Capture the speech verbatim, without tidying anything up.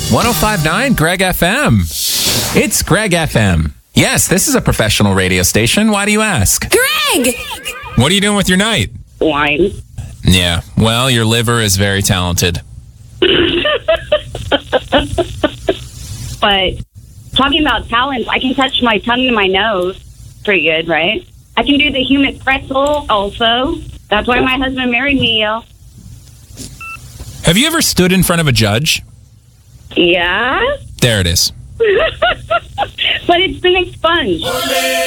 one oh five point nine Greg F M. It's Greg F M. Yes, this is a professional radio station. Why do you ask? Greg! What are you doing with your night? Wine. Yeah, well, your liver is very talented. But talking about talents, I can touch my tongue to my nose. Pretty good, right? I can do the human pretzel also. That's why my husband married me, yo. Have you ever stood in front of a judge? Yeah? There it is. But it's been expunged.